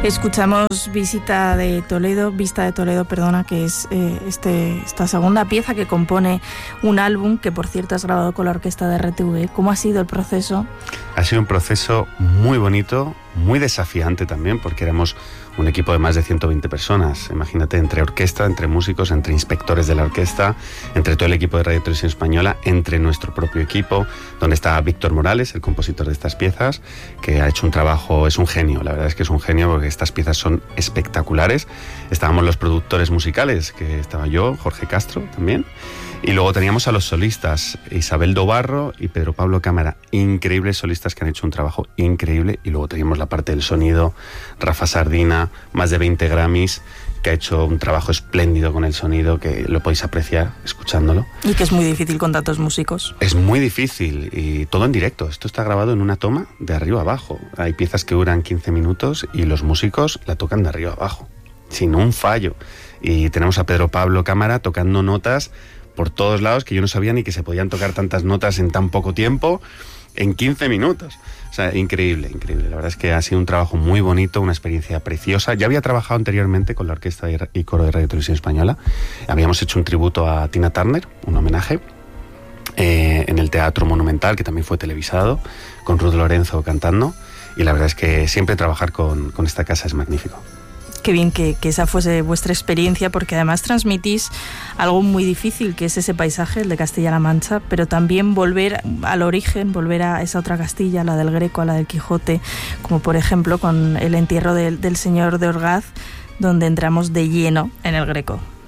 Escuchamos Vista de Toledo, perdona, que es esta segunda pieza que compone un álbum que, por cierto, has grabado con la orquesta de RTV. ¿Cómo ha sido el proceso? Ha sido un proceso muy bonito, muy desafiante también, porque éramos un equipo de más de 120 personas. Imagínate, entre orquesta, entre músicos, entre inspectores de la orquesta, entre todo el equipo de Radio Televisión Española, entre nuestro propio equipo, donde está Víctor Morales, el compositor de estas piezas, que ha hecho un trabajo, es un genio, la verdad es que es un genio, porque estas piezas son espectaculares. Estábamos los productores musicales, que estaba yo, Jorge Castro también, y luego teníamos a los solistas, Isabel Dobarro y Pedro Pablo Cámara, increíbles solistas que han hecho un trabajo increíble, y luego teníamos la parte del sonido, Rafa Sardina, más de 20 Grammys, que ha hecho un trabajo espléndido con el sonido, que lo podéis apreciar escuchándolo. Y que es muy difícil con tantos músicos. Es muy difícil, y todo en directo. Esto está grabado en una toma de arriba a abajo. Hay piezas que duran 15 minutos y los músicos la tocan de arriba a abajo, sin un fallo. Y tenemos a Pedro Pablo Cámara tocando notas por todos lados, que yo no sabía ni que se podían tocar tantas notas en tan poco tiempo, en 15 minutos. O sea, increíble, increíble. La verdad es que ha sido un trabajo muy bonito, una experiencia preciosa. Ya había trabajado anteriormente con la Orquesta y Coro de Radio Televisión Española. Habíamos hecho un tributo a Tina Turner, un homenaje, en el Teatro Monumental, que también fue televisado, con Ruth Lorenzo cantando. Y la verdad es que siempre trabajar con esta casa es magnífico. Qué bien que esa fuese vuestra experiencia, porque además transmitís algo muy difícil, que es ese paisaje, el de Castilla-La Mancha, pero también volver al origen, volver a esa otra Castilla, la del Greco, a la del Quijote, como por ejemplo con el entierro del señor de Orgaz, donde entramos de lleno en el Greco.